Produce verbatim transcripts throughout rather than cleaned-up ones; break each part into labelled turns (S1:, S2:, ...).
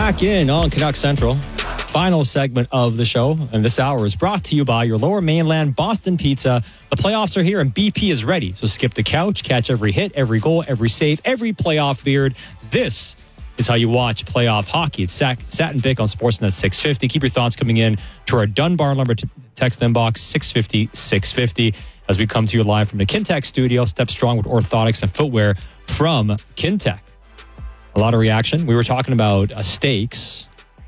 S1: Back in on Canuck Central. Final segment of the show, and this hour is brought to you by your Lower Mainland Boston Pizza. The playoffs are here, and B P is ready. So skip the couch, catch every hit, every goal, every save, every playoff beard. This is how you watch playoff hockey. It's Sat, Sat and Bick on Sportsnet six fifty. Keep your thoughts coming in to our Dunbar number to text inbox six fifty, six fifty as we come to you live from the Kintec studio. Step strong with orthotics and footwear from Kintec. A lot of reaction. We were talking about uh, stakes.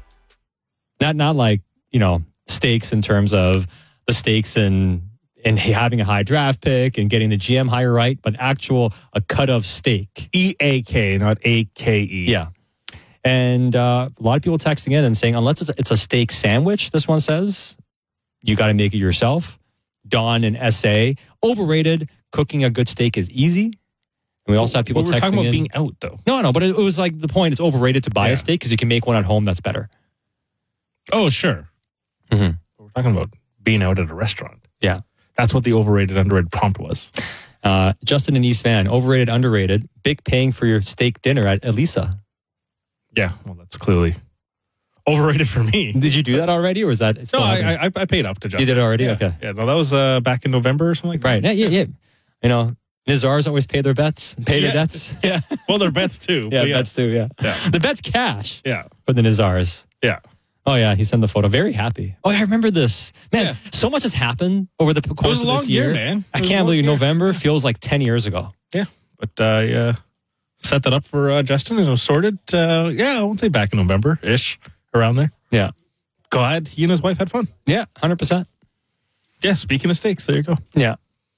S1: Not not like, you know, stakes in terms of the stakes in, in having a high draft pick and getting the G M hire right, but actual a cut of steak.
S2: E A K, not A K E.
S1: Yeah. And uh, a lot of people texting in and saying, unless it's a, it's a steak sandwich, this one says, you got to make it yourself. Don and S A, overrated. Cooking a good steak is easy. And we also have people
S2: well, we're
S1: texting
S2: talking about
S1: in.
S2: being out, though.
S1: No, no, but it, it was like the point. It's overrated to buy
S2: yeah.
S1: a steak because you can make one at home that's better.
S2: Oh, sure.
S1: Mm-hmm.
S2: We're talking about being out at a restaurant.
S1: Yeah.
S2: That's what the overrated, underrated prompt was.
S1: Uh, Justin and East Van, overrated, underrated. Big paying for your steak dinner at Elisa.
S2: Yeah, well, that's clearly overrated for me.
S1: Did you do that already, or is that still
S2: No,
S1: happening?
S2: I, I I paid up to Justin.
S1: You did it already?
S2: Yeah.
S1: Okay.
S2: Yeah, no, that was uh, back in November or something like that.
S1: Right. Yeah, yeah, yeah. You know, Nizars always pay their bets, pay
S2: Yeah.
S1: their debts.
S2: Yeah. Well, they're bets too.
S1: Yeah,
S2: but
S1: bets
S2: yes.
S1: too, yeah.
S2: Yeah.
S1: The bet's cash
S2: Yeah.
S1: for the Nizars.
S2: Yeah.
S1: Oh, yeah, he sent the photo. Very happy. Oh, I remember this. Man,
S2: Yeah.
S1: so much has happened over the course
S2: It was a
S1: of
S2: long
S1: this year.
S2: year, man.
S1: I
S2: It was a
S1: can't
S2: long
S1: believe
S2: year.
S1: November feels like ten years ago.
S2: Yeah. But uh, yeah, set that up for uh, Justin and it was sorted. Uh, yeah, I won't say back in November-ish, around there.
S1: Yeah.
S2: Glad he and his wife had fun.
S1: Yeah, one hundred percent.
S2: Yeah, speaking of steaks, there you go.
S1: Yeah.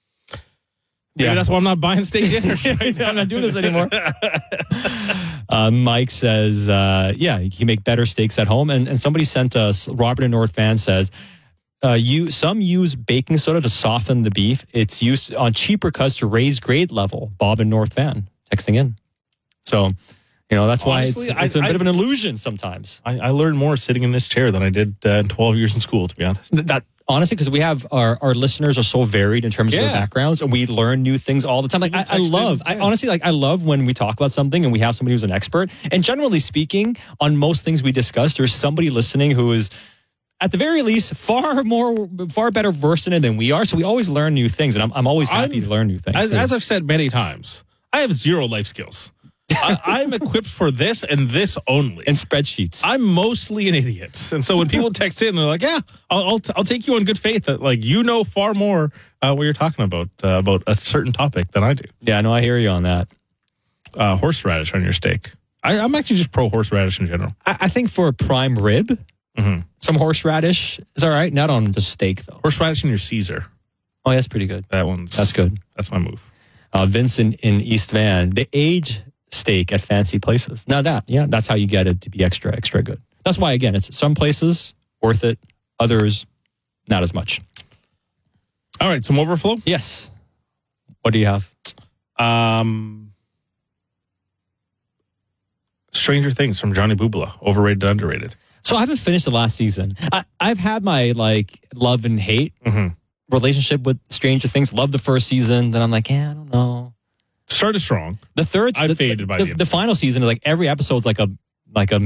S2: Maybe
S1: Yeah.
S2: that's why I'm not buying steak dinner.
S1: I'm not doing this anymore. uh, Mike says, uh, yeah, you can make better steaks at home. And, and somebody sent us, Robert in North Van says, uh, you some use baking soda to soften the beef. It's used on cheaper cuts to raise grade level. Bob in North Van texting in. So, you know, that's
S2: Honestly,
S1: why it's, it's a
S2: I-
S1: bit
S2: I-
S1: of an illusion sometimes.
S2: I, I learned more sitting in this chair than I did uh, in twelve years in school, to be honest.
S1: That honestly, because we have our, our listeners are so varied in terms of
S2: Yeah.
S1: their backgrounds, and we learn new things all the time. Like I, I
S2: People text in,
S1: love, I
S2: yeah.
S1: honestly like I love when we talk about something and we have somebody who's an expert. And generally speaking, on most things we discuss, there's somebody listening who is, at the very least, far more, far better versed in it than we are. So we always learn new things, and I'm I'm always happy
S2: I'm-
S1: to learn new things.
S2: As,
S1: too.
S2: as I've said many times, I have zero life skills. I, I'm equipped for this and this only.
S1: and spreadsheets.
S2: I'm mostly an idiot. And so when people text in, they're like, yeah, I'll, I'll, t- I'll take you on good faith that like you know far more uh, what you're talking about, uh, about a certain topic than I do.
S1: yeah, no, I hear you on that.
S2: Uh, horseradish on your steak. I, I'm actually just pro horseradish in general.
S1: I, I think for a prime rib,
S2: Mm-hmm.
S1: some horseradish is all right. Not on the steak though.
S2: Horseradish in your Caesar.
S1: Oh, that's pretty good.
S2: That one's
S1: That's good.
S2: That's my move.
S1: Uh, Vincent in East Van, the age steak at fancy places. Now that, yeah, that's how you get it to be extra, extra good. That's why, again, it's some places worth it, others not as much.
S2: All right, some overflow.
S1: Yes. What do you have?
S2: Um, Stranger Things from Johnny Bubala. Overrated, underrated.
S1: So I haven't finished the last season. I, I've had my like love and hate
S2: Mm-hmm.
S1: relationship with Stranger Things. Love the first season. Then I'm like, yeah, I don't know.
S2: Started strong.
S1: The third,
S2: I
S1: the,
S2: faded by
S1: the,
S2: the end
S1: the
S2: of it.
S1: final season is like every episode's like a like a